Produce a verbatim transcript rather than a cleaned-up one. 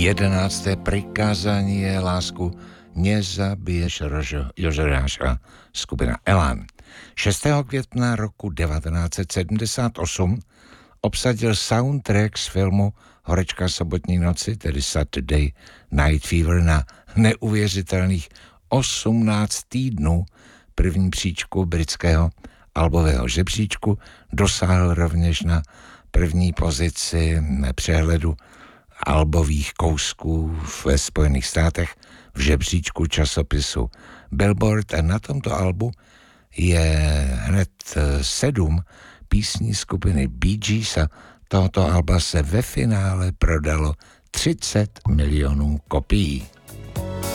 Jedenácté prikázání je lásku nezabiješ Jožeráša, skupina Elan. šestého května roku devatenáct set sedmdesát osm obsadil soundtrack z filmu Horečka sobotní noci, tedy Saturday Night Fever, na neuvěřitelných osmnáct týdnů první příčku britského albového žebříčku, dosáhl rovněž na první pozici přehledu albových kousků ve Spojených státech v žebříčku časopisu Billboard, a na tomto albu je hned sedm písní skupiny Bee Gees a tohoto alba se ve finále prodalo třicet milionů kopií.